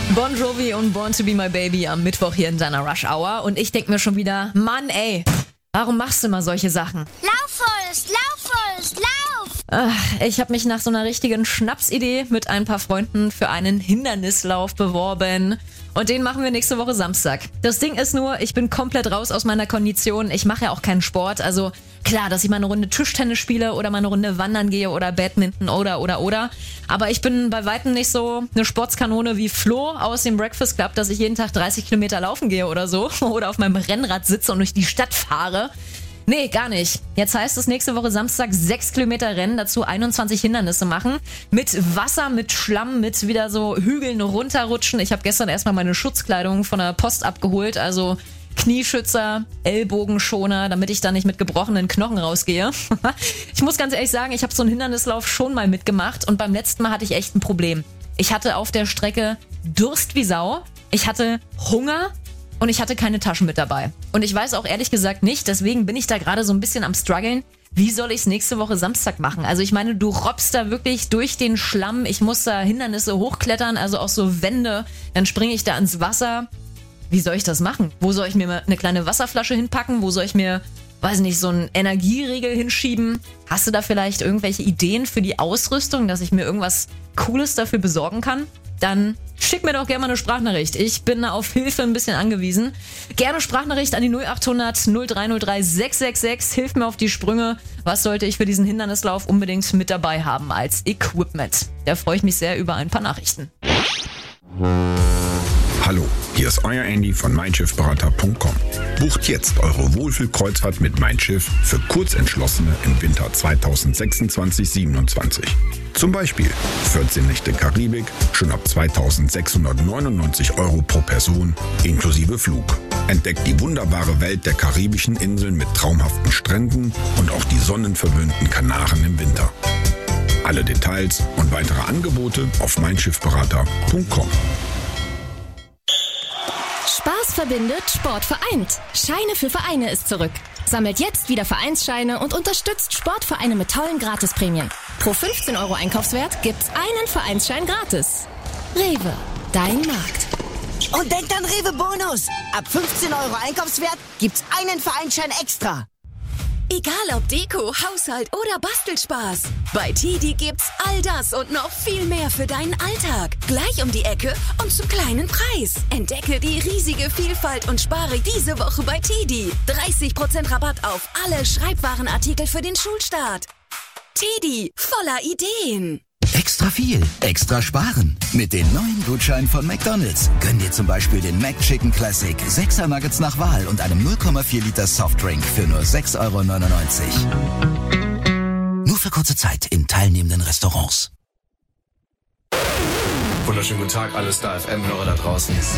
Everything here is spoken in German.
Bon Jovi und Born to be my baby am Mittwoch hier in deiner Rush Hour. Und ich denke mir schon wieder, Mann ey, warum machst du immer solche Sachen? Lauf, Forrest, lauf! Ich habe mich nach so einer richtigen Schnapsidee mit ein paar Freunden für einen Hindernislauf beworben. Und den machen wir nächste Woche Samstag. Das Ding ist nur, ich bin komplett raus aus meiner Kondition. Ich mache ja auch keinen Sport. Also klar, dass ich mal eine Runde Tischtennis spiele oder mal eine Runde wandern gehe oder Badminton oder. Aber ich bin bei weitem nicht so eine Sportskanone wie Flo aus dem Breakfast Club, dass ich jeden Tag 30 Kilometer laufen gehe oder so. Oder auf meinem Rennrad sitze und durch die Stadt fahre. Nee, gar nicht. Jetzt heißt es nächste Woche Samstag 6 Kilometer Rennen, dazu 21 Hindernisse machen. Mit Wasser, mit Schlamm, mit wieder so Hügeln runterrutschen. Ich habe gestern erstmal meine Schutzkleidung von der Post abgeholt, also Knieschützer, Ellbogenschoner, damit ich da nicht mit gebrochenen Knochen rausgehe. Ich muss ganz ehrlich sagen, ich habe so einen Hindernislauf schon mal mitgemacht und beim letzten Mal hatte ich echt ein Problem. Ich hatte auf der Strecke Durst wie Sau, ich hatte Hunger und ich hatte keine Taschen mit dabei. Und ich weiß auch ehrlich gesagt nicht, deswegen bin ich da gerade so ein bisschen am struggeln, wie soll ich es nächste Woche Samstag machen? Also ich meine, du robbst da wirklich durch den Schlamm, ich muss da Hindernisse hochklettern, also auch so Wände, dann springe ich da ins Wasser. Wie soll ich das machen? Wo soll ich mir eine kleine Wasserflasche hinpacken? Wo soll ich mir, weiß nicht, so einen Energieriegel hinschieben? Hast du da vielleicht irgendwelche Ideen für die Ausrüstung, dass ich mir irgendwas Cooles dafür besorgen kann? Dann schick mir doch gerne mal eine Sprachnachricht. Ich bin da auf Hilfe ein bisschen angewiesen. Gerne Sprachnachricht an die 0800 0303 666. Hilf mir auf die Sprünge. Was sollte ich für diesen Hindernislauf unbedingt mit dabei haben als Equipment? Da freue ich mich sehr über ein paar Nachrichten. Hallo, hier ist euer Andy von meinschiffberater.com. Bucht jetzt eure Wohlfühlkreuzfahrt mit Mein Schiff für Kurzentschlossene im Winter 2026-27. Zum Beispiel 14 Nächte Karibik, schon ab 2.699 € pro Person, inklusive Flug. Entdeckt die wunderbare Welt der karibischen Inseln mit traumhaften Stränden und auch die sonnenverwöhnten Kanaren im Winter. Alle Details und weitere Angebote auf meinschiffberater.com. Spaß verbindet, Sport vereint. Scheine für Vereine ist zurück. Sammelt jetzt wieder Vereinsscheine und unterstützt Sportvereine mit tollen Gratisprämien. Pro 15 € Einkaufswert gibt's einen Vereinsschein gratis. Rewe, dein Markt. Und denkt an Rewe Bonus. Ab 15 € Einkaufswert gibt's einen Vereinsschein extra. Egal ob Deko, Haushalt oder Bastelspaß. Bei TIDI gibt's all das und noch viel mehr für deinen Alltag. Gleich um die Ecke und zum kleinen Preis. Entdecke die riesige Vielfalt und spare diese Woche bei TIDI. 30% Rabatt auf alle Schreibwarenartikel für den Schulstart. TIDI, voller Ideen. Extra viel, extra sparen. Mit den neuen Gutscheinen von McDonald's. Gönn dir zum Beispiel den McChicken Classic, 6er Nuggets nach Wahl und einem 0,4 Liter Softdrink für nur 6,99 €. Nur für kurze Zeit in teilnehmenden Restaurants. Wunderschönen guten Tag, alle Star FM-Hörer da draußen.